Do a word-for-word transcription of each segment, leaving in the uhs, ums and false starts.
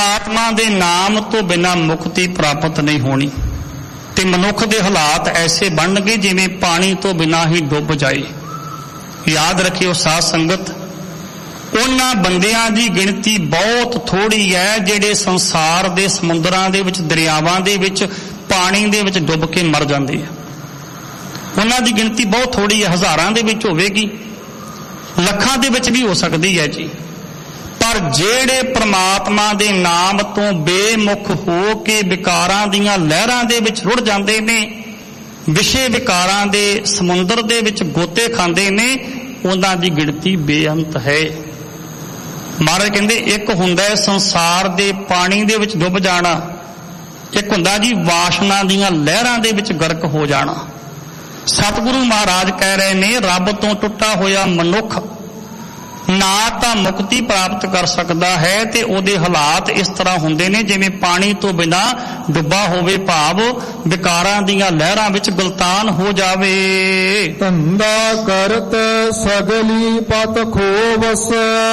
परमात्मा दे नाम तो बिना मुक्ति प्राप्त नहीं होनी ते मनुख दे हालात ऐसे बन गए जिवें पानी तो बिना ही डुब जाए। याद रखियो साध संगत, उन्हां बंदियां दी गिणती बहुत थोड़ी है जिहड़े संसार दे समुद्रां दे विच दरियावां दे विच पानी दे विच डुब के मर जांदे आ। उन्हां दी गिणती बहुत थोड़ी है, हज़ारां दे विच होवेगी, लखां दे विच भी हो सकदी है जी। पर जेड़े परमात्मा दे नाम तो बेमुख हो के विकारां दीयां लहरां दे विच रुड़ जांदे ने, विषे विकारां दे समुंदर दे विच गोते खांदे ने, उन्हां दी गिणती बेअंत है। महाराज कहंदे एक हुंदा है संसार दे पानी दे विच डुब जाना, एक हुंदा जी वासना दीयां लहरां दे विच गर्क हो जाना। सतगुरु महाराज कह रहे ने रब तो टुटा होया मनुख ना तां मुक्ति प्राप्त कर सकदा है ते ओदे हालात इस तरह हुंदे ने जिवें पानी तो बिना डुब्बा होवे, भाव विकारां दीयां लहरां विच गलतान हो जावे। धंधा करत सगली पत खोवस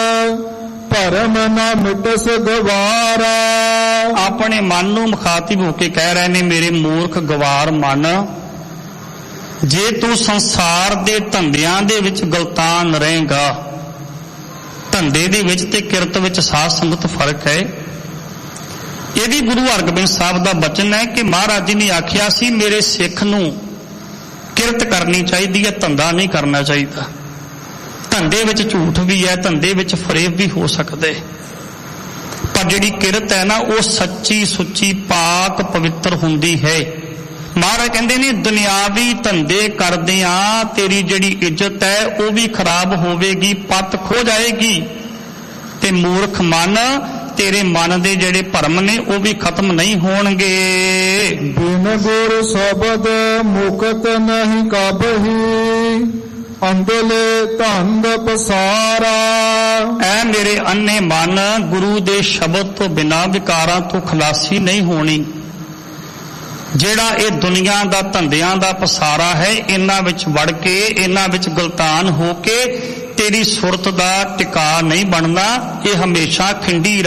भरम न मिटस गवारा। अपने मन नूं मुखातिब होके कह रहे ने मेरे मूर्ख गवार मन, जे तू संसार दे धंधियां दे विच गलतान रहेगा, धंधे दे विच ते किरत विच साध संगत फर्क है। ये भी गुरु हरगोबिंद साहब का बचन है कि महाराज जी ने आखिया सी मेरे सिख नूं किरत करनी चाहिए है, धंधा नहीं करना चाहिए। धंधे विच झूठ भी है, धंधे विच फरेब भी हो सकते, पर जिहड़ी किरत है ना वो सच्ची सुच्ची पाक पवित्र हुंदी है। महाराज कहंदे ने दुनियावी धंधे करदियां तेरी जिहड़ी इज्जत है वो भी खराब होवेगी, पत खो जाएगी, ते मूर्ख मन तेरे मन दे जिहड़े भरम ने वो भी खत्म नहीं होणगे। बिन गुर शब्द मुकत नहीं कबही अंधले धंध पसारा। ऐ मेरे अन्ने मन, गुरु दे शब्द तो बिना विकारां तो खलासी नहीं होनी। जेड़ा ये दुनिया दा धंधियां दा पसारा है, इन्हां विच वड़ के इन्हां विच गलतान हो के तेरी सुरत दा टिका नहीं बनना, ये हमेशा खिंडी